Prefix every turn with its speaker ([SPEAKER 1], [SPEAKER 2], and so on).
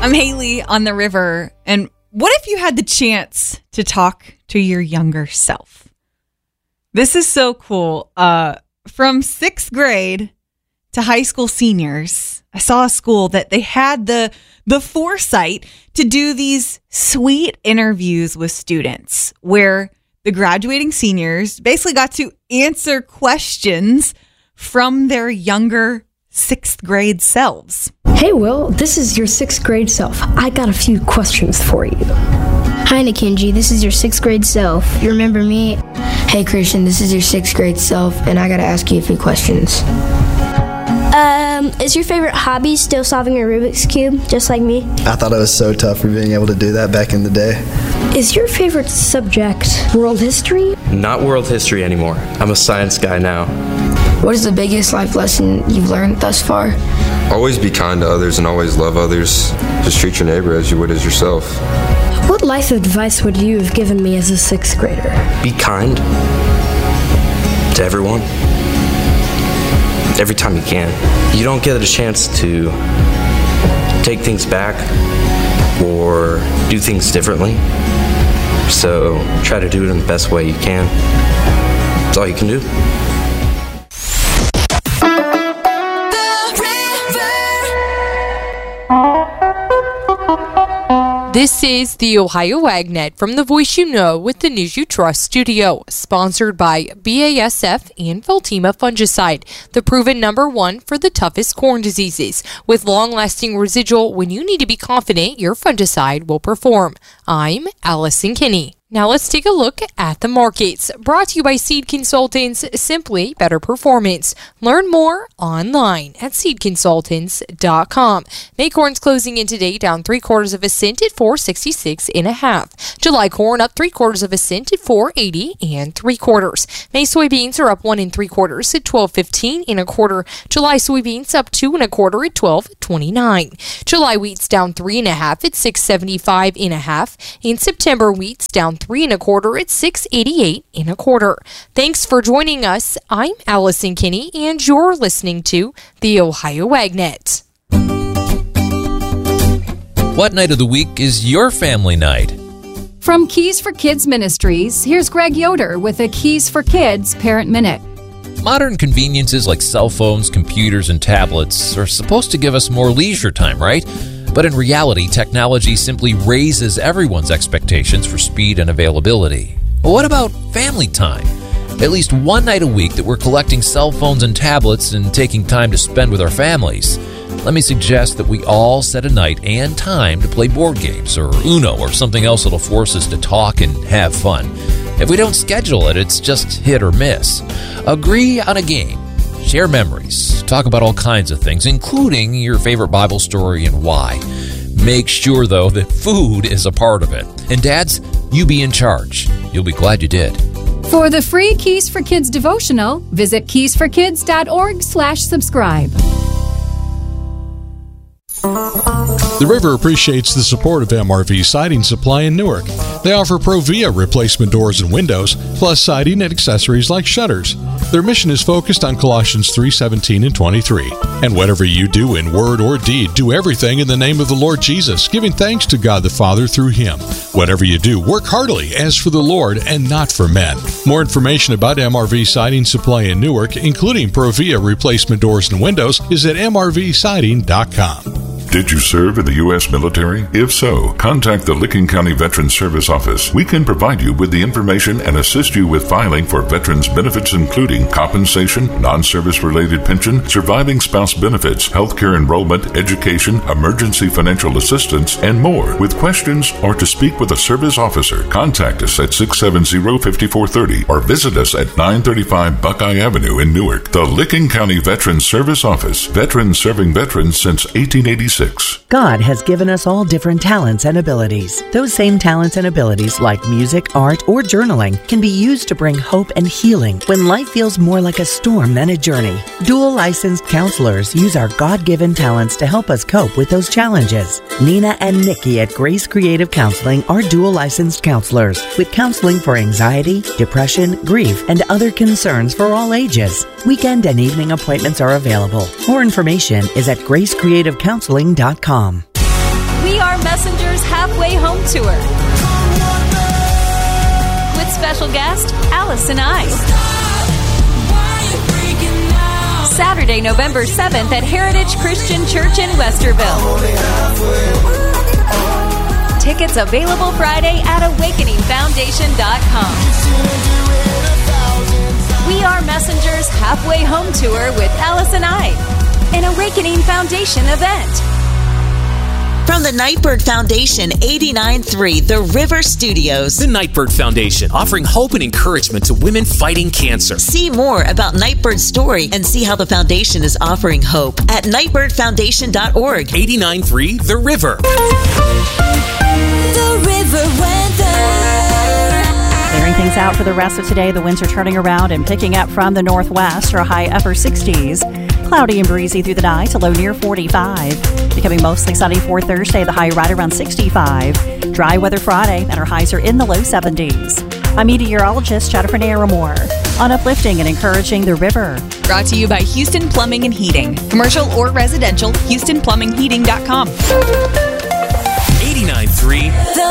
[SPEAKER 1] I'm Haley on the river. And what if you had the chance to talk to your younger self? This is so cool. From 6th grade to high school seniors, I saw a school that they had the foresight to do these sweet interviews with students where the graduating seniors basically got to answer questions from their younger 6th grade selves.
[SPEAKER 2] Hey, Will, this is your 6th grade self. I got a few questions for you.
[SPEAKER 3] Hi, Nikinji, this is your 6th grade self. You remember me?
[SPEAKER 4] Hey, Christian, this is your 6th grade self, and I gotta ask you a few questions.
[SPEAKER 3] Is your favorite hobby still solving a Rubik's Cube, just like me?
[SPEAKER 5] I thought it was so tough for being able to do that back in the day.
[SPEAKER 2] Is your favorite subject world history?
[SPEAKER 6] Not world history anymore. I'm a science guy now.
[SPEAKER 4] What is the biggest life lesson you've learned thus far?
[SPEAKER 7] Always be kind to others and always love others. Just treat your neighbor as you would as yourself.
[SPEAKER 2] What life advice would you have given me as a 6th grader?
[SPEAKER 6] Be kind to everyone. Every time you can. You don't get a chance to take things back or do things differently. So try to do it in the best way you can. That's all you can do.
[SPEAKER 8] This is the Ohio AgNet from the Voice You Know with the News You Trust studio, sponsored by BASF and Veltima Fungicide, the proven #1 for the toughest corn diseases, with long-lasting residual when you need to be confident your fungicide will perform. I'm Allison Kinney. Now let's take a look at the markets. Brought to you by Seed Consultants, simply better performance. Learn more online at seedconsultants.com. May corn's closing in today down 3/4 cent at 4.66 1/2. July corn up 3/4 cent at 4.80 3/4. May soybeans are up 1 3/4 at 12.15 1/4. July soybeans up 2 1/4 at 12.29. July wheat's down 3 1/2 at 6.75 1/2. In September wheat's down 3 1/4 at 6.88 1/4. Thanks for joining us. I'm Allison Kinney, and you're listening to the Ohio AgNet.
[SPEAKER 9] What night of the week is your family night?
[SPEAKER 10] From Keys for Kids Ministries, here's Greg Yoder with a Keys for Kids Parent Minute.
[SPEAKER 9] Modern conveniences like cell phones, computers, and tablets are supposed to give us more leisure time, right? But in reality, technology simply raises everyone's expectations for speed and availability. What about family time? At least one night a week that we're collecting cell phones and tablets and taking time to spend with our families. Let me suggest that we all set a night and time to play board games or Uno or something else that'll force us to talk and have fun. If we don't schedule it, it's just hit or miss. Agree on a game. Share memories. Talk about all kinds of things, including your favorite Bible story and why. Make sure, though, that food is a part of it. And dads, you be in charge. You'll be glad you did.
[SPEAKER 10] For the free Keys for Kids devotional, visit keysforkids.org/subscribe.
[SPEAKER 11] The River appreciates the support of MRV Siding Supply in Newark. They offer Provia replacement doors and windows, plus siding and accessories like shutters. Their mission is focused on Colossians 3:17 and 23. And whatever you do in word or deed, do everything in the name of the Lord Jesus, giving thanks to God the Father through Him. Whatever you do, work heartily as for the Lord and not for men. More information about MRV Siding Supply in Newark, including Provia replacement doors and windows, is at mrvsiding.com.
[SPEAKER 12] Did you serve in the U.S. military? If so, contact the Licking County Veterans Service Office. We can provide you with the information and assist you with filing for veterans benefits, including compensation, non-service-related pension, surviving spouse benefits, healthcare enrollment, education, emergency financial assistance, and more. With questions or to speak with a service officer, contact us at 670-5430 or visit us at 935 Buckeye Avenue in Newark. The Licking County Veterans Service Office. Veterans serving veterans since 1886.
[SPEAKER 13] God has given us all different talents and abilities. Those same talents and abilities, like music, art, or journaling, can be used to bring hope and healing when life feels more like a storm than a journey. Dual licensed counselors use our God-given talents to help us cope with those challenges. Nina and Nikki at Grace Creative Counseling are dual licensed counselors with counseling for anxiety, depression, grief, and other concerns for all ages. Weekend and evening appointments are available. More information is at gracecreativecounseling.com.
[SPEAKER 10] We Messengers Halfway Home Tour with special guest Allison I. Saturday, November 7th at Heritage Christian Church in Westerville. Tickets available Friday at awakeningfoundation.com. We Are Messengers Halfway Home Tour with Allison I, an Awakening Foundation event.
[SPEAKER 14] From the Nightbird Foundation, 89.3 The River Studios.
[SPEAKER 15] The Nightbird Foundation, offering hope and encouragement to women fighting cancer.
[SPEAKER 14] See more about Nightbird's story and see how the foundation is offering hope at nightbirdfoundation.org.
[SPEAKER 15] 89.3 The River.
[SPEAKER 14] The River weather.
[SPEAKER 16] Clearing things out for the rest of today. The winds are turning around and picking up from the northwest, or a high upper 60s. Cloudy and breezy through the night, a low near 45. Becoming mostly sunny for Thursday, the high right around 65. Dry weather Friday, and our highs are in the low 70s. I'm meteorologist Jennifer Naramore on uplifting and encouraging the river.
[SPEAKER 1] Brought to you by Houston Plumbing and Heating. Commercial or residential, HoustonPlumbingHeating.com.
[SPEAKER 15] 89.3